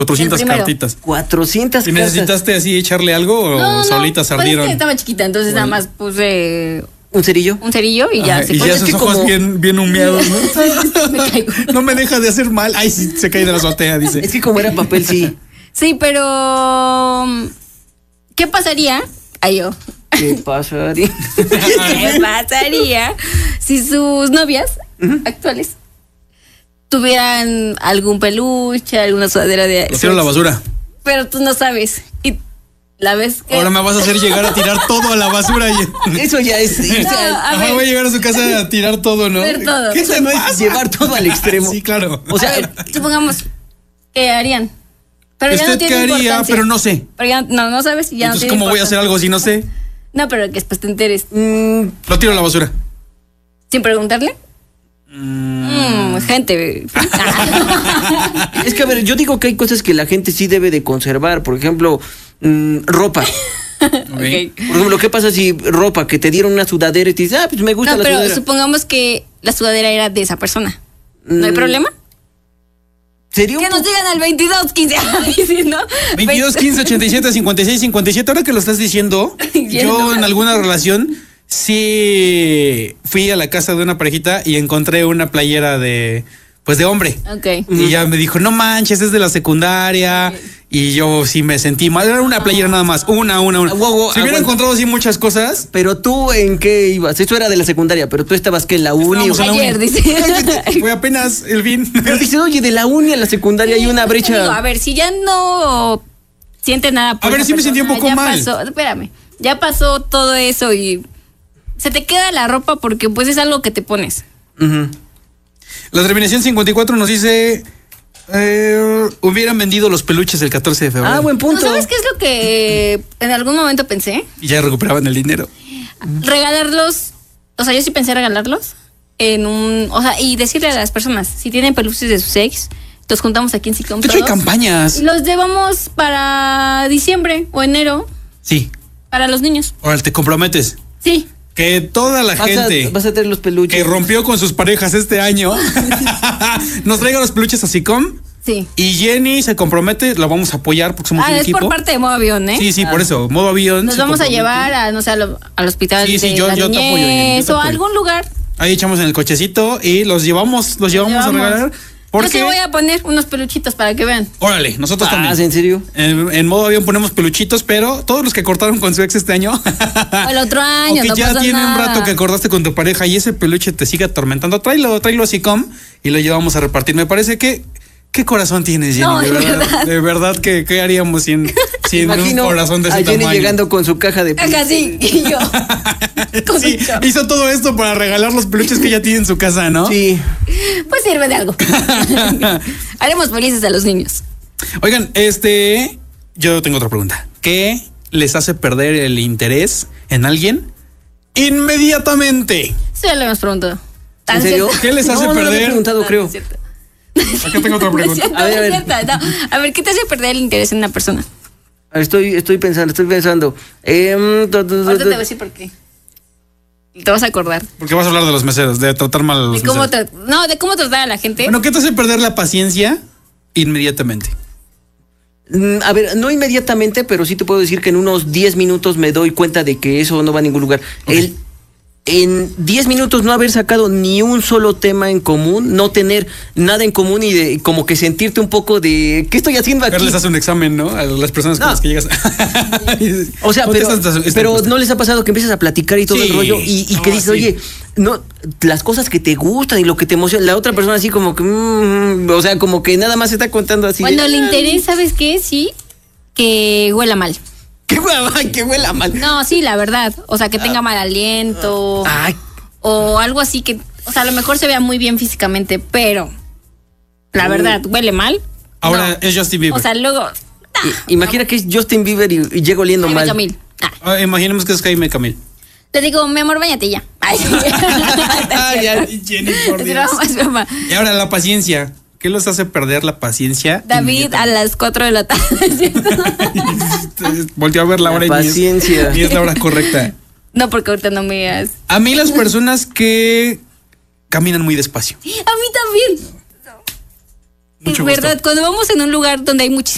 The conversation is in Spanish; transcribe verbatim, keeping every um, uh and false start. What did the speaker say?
cuatrocientas cartitas. cuatrocientas ¿Y necesitaste así echarle algo o No, solitas no, ardieron? Pues es que estaba chiquita, entonces bueno. nada más puse... ¿Un cerillo? Un cerillo y ya. Ajá, se y ya sus ojos como... bien, bien humeados, ¿no? me caigo. No me deja de hacer mal. Ay, sí, se cae de la azotea, dice. Es que como era papel, sí. Sí, pero... ¿Qué pasaría? Ay, yo. ¿Qué pasaría? ¿Qué pasaría si sus novias uh-huh. actuales tuvieran algún peluche, alguna sudadera de... Lo tiro a la basura. Pero tú no sabes. Y la vez que... Ahora me vas a hacer llegar a tirar todo a la basura. Y... Eso ya es... No, Ajá, ver, voy a llegar a su casa a tirar todo, ¿no? Ver todo. ¿Qué se no es llevar todo al extremo? Sí, claro. O sea, ver, supongamos, ¿qué harían? Pero ya no ¿Usted tiene qué haría? importancia. Pero no sé. Pero ya no, no sabes y ya Entonces, no tiene ¿cómo voy a hacer algo si no sé? No, pero que después te enteres. Mm, Lo tiro a la basura. ¿Sin preguntarle? Mm. Mm, gente. Es que, a ver, yo digo que hay cosas que la gente sí debe de conservar. Por ejemplo, mmm, ropa. Okay. Por ejemplo, ¿qué pasa si ropa que te dieron una sudadera y te dices, ah, pues me gusta no, la pero sudadera? supongamos que la sudadera era de esa persona. ¿No hay Mm, problema? ¿Sería Que un nos poco- digan al veintidós quince. ¿Sí, no? veintidós, quince, ochenta y siete, cincuenta y seis, cincuenta y siete. Ahora que lo estás diciendo, yo en alguna relación sí fui a la casa de una parejita y encontré una playera de, pues de hombre. Ok. Y ya me dijo, no manches, es de la secundaria. Okay. Y yo sí me sentí mal. Era una playera nada más. Una, una, una. Ah, wow, wow, si hubiera aguanta. encontrado así muchas cosas. Pero tú, ¿en qué ibas? Eso era de la secundaria, pero tú estabas que en la uni. Estábamos en la Ayer, uni. dice. Fue apenas el fin. Pero dices, oye, de la uni a la secundaria hay una brecha. Digo, a ver, si ya no siente nada por A ver, esa sí me sentí un persona, poco ya mal. Pasó, espérame, ya pasó todo eso y se te queda la ropa porque pues es algo que te pones. Uh-huh. La terminación cincuenta y cuatro nos dice... Eh, hubieran vendido los peluches el catorce de febrero. Ah, buen punto. ¿No sabes qué es lo que en algún momento pensé? Y ya recuperaban el dinero. Regalarlos, o sea, yo sí pensé regalarlos en un, o sea, y decirle a las personas, si tienen peluches de sus ex, los juntamos aquí en Sicom De hecho, hay todos campañas. y los llevamos para diciembre o enero Sí. para los niños. Ahora te comprometes. Sí. Que toda la Vas gente a, vas a tener los peluches. que rompió con sus parejas este año nos traiga los peluches a Sicom. Sí. Y Jenny se compromete, la vamos a apoyar porque somos Ah, un es equipo. por parte de Modo Avión, ¿eh? Sí, sí, Ah. por eso. Modo avión. Nos se vamos a compromete. llevar a, no sé, a lo- al hospital Sí, sí, de yo- la yo te apoyo, Jenny, yo niñez te o a apoyo. algún lugar. Ahí echamos en el cochecito y los llevamos, los llevamos, Llevamos. a regalar. Yo sí Porque, voy a poner unos peluchitos para que vean. órale, nosotros Ah, también. ¿en serio? En, en modo avión ponemos peluchitos, pero todos los que cortaron con su ex este año. O el otro año, o que no ya pasa tiene un nada. rato que acordaste con tu pareja y ese peluche te sigue atormentando, tráelo, tráelo a Sicom y lo llevamos a repartir. Me parece que. ¿Qué corazón tienes, Jenny? No, de de verdad, verdad. de verdad que ¿qué haríamos sin, sin un Imagino corazón de ese a Jenny tamaño? llegando con su caja de Acá sí, y yo. Con Sí, su chorro. hizo todo esto para regalar los peluches que ella tiene en su casa, ¿no? Sí. Pues sirve de algo. Haremos felices a los niños. Oigan, este, yo tengo otra pregunta. ¿Qué les hace perder el interés en alguien inmediatamente? Eso ya lo hemos preguntado. ¿En serio? ¿Qué les hace no, no lo había perder? preguntado, creo. Acá tengo otra No es pregunta. cierto, A ver, no es a ver. cierto, no. A ver, ¿qué te hace perder el interés en una persona? A ver, Estoy, estoy pensando, estoy pensando. Em, tu, tu, tu, Ahorita te tu. voy a decir por qué. Te vas a acordar. Porque vas a hablar de los meseros, de tratar mal a los De cómo meseros. tra- no, de cómo tratar a la gente. Bueno, ¿qué te hace perder la paciencia inmediatamente? Mm, A ver, no inmediatamente, pero sí te puedo decir que en unos diez minutos me doy cuenta de que eso no va a ningún lugar. Ok. El, en diez minutos no haber sacado ni un solo tema en común, no tener nada en común y de como que sentirte un poco de ¿qué estoy haciendo aquí? Les hace un examen, ¿no? A las personas con No. las que llegas. O sea, pero, Contestas esta pero encuesta. no les ha pasado que empiezas a platicar y todo Sí. el rollo y, y No, que dices, sí. oye, no, las cosas que te gustan y lo que te emociona, la otra persona así como que, mm, o sea, como que nada más se está contando así. Cuando de, le interesa, ¿sabes qué? Sí, que huela mal. ¡Qué hueva, qué huela mal! No, sí, la verdad. O sea, que tenga mal aliento. Ay, O algo así que, o sea, a lo mejor se vea muy bien físicamente, pero la verdad, huele mal. Ahora No. es Justin Bieber. O sea, luego. i- imagina que es Justin Bieber y, y llega oliendo Jaime mal. Camil. Ah, Ah, imaginemos que es Jaime Camil. le digo, mi amor, bañate ya. Ay, sí. Ay, ay, Jenny, por Es Dios. broma, es broma. Y ahora la paciencia. ¿Qué los hace perder la paciencia? David a las cuatro de la tarde, ¿cierto? Volteó a ver la La hora y ni es- paciencia. ni es la hora correcta. No, porque ahorita no me digas. A mí las personas que caminan muy despacio. A mí también. Mucho Es verdad, gusto. cuando vamos en un lugar donde hay muchísima